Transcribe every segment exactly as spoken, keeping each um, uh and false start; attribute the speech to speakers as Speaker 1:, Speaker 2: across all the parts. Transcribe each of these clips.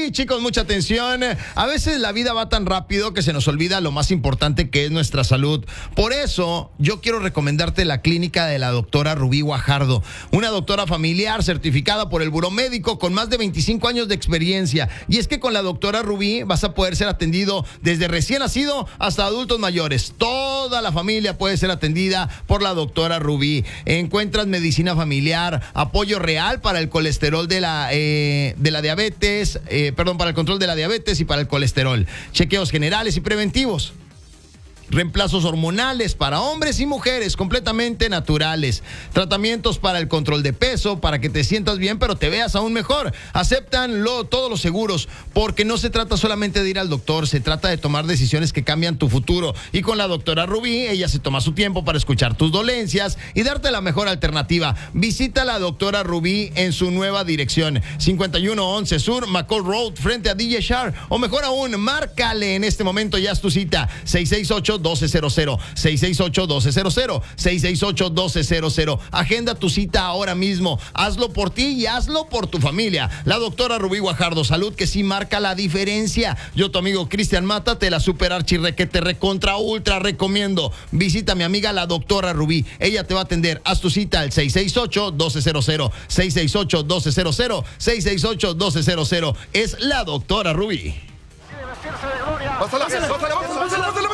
Speaker 1: Sí, chicos, mucha atención. A veces la vida va tan rápido que se nos olvida lo más importante, que es nuestra salud. Por eso, yo quiero recomendarte la clínica de la doctora Rubí Guajardo, una doctora familiar certificada por el Buró Médico con más de veinticinco años de experiencia. Y es que con la doctora Rubí vas a poder ser atendido desde recién nacido hasta adultos mayores. Toda la familia puede ser atendida por la doctora Rubí. Encuentras medicina familiar, apoyo real para el colesterol de la, eh, de la diabetes, eh, perdón, para el control de la diabetes y para el colesterol. Chequeos generales y preventivos. Reemplazos hormonales para hombres y mujeres completamente naturales. Tratamientos para el control de peso, para que te sientas bien pero te veas aún mejor. Aceptan lo, todos los seguros, porque no se trata solamente de ir al doctor, se trata de tomar decisiones que cambian tu futuro. Y con la doctora Rubí, ella se toma su tiempo para escuchar tus dolencias y darte la mejor alternativa. Visita a la doctora Rubí en su nueva dirección, cincuenta y uno once Sur McCall Road, frente a D J Shar. O mejor aún, márcale en este momento, ya es tu cita, seis seis ocho, doce cero cero, seis seis ocho, doce cero cero, seis seis ocho, doce cero cero. Agenda tu cita ahora mismo. Hazlo por ti y hazlo por tu familia. La doctora Rubí Guajardo, salud que sí marca la diferencia. Yo, tu amigo Cristian Mata, te la super archirre que te recontra ultra recomiendo. Visita a mi amiga la doctora Rubí. Ella te va a atender. Haz tu cita al seis seis ocho, doce cero cero, seis seis ocho, doce cero cero, seis seis ocho, doce cero cero. Es la doctora Rubí.
Speaker 2: Pásala, pásala, pásala, pásala, pásala.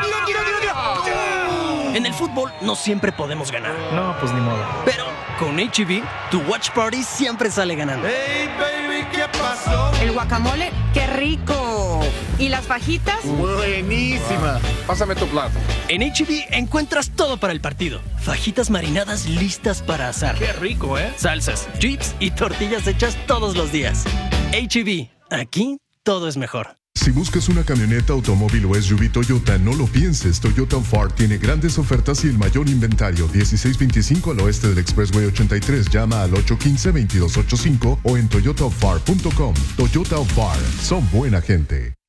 Speaker 3: En el fútbol no siempre podemos ganar.
Speaker 4: No, pues ni modo.
Speaker 3: Pero con H E B, tu watch party siempre sale ganando.
Speaker 2: Hey, baby, ¿qué pasó?
Speaker 5: El guacamole, qué rico. ¿Y las fajitas?
Speaker 4: Buenísima.
Speaker 2: Pásame tu plato.
Speaker 3: En H E B encuentras todo para el partido. Fajitas marinadas listas para asar.
Speaker 4: Qué rico, ¿eh?
Speaker 3: Salsas, chips y tortillas hechas todos los días. H E B, aquí todo es mejor.
Speaker 6: Si buscas una camioneta, automóvil o S U V Toyota, no lo pienses. Toyota of Art tiene grandes ofertas y el mayor inventario. dieciséis veinticinco al oeste del Expressway ochenta y tres. Llama al ocho uno cinco, veintidós ochenta y cinco o en toyota of art punto com. Toyota of Art. Son buena gente.